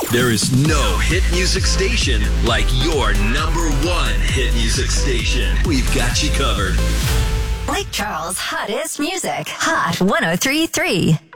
There is no hit music station like your number one hit music station. We've got you covered. Lake Charles' hottest music. Hot 103.3.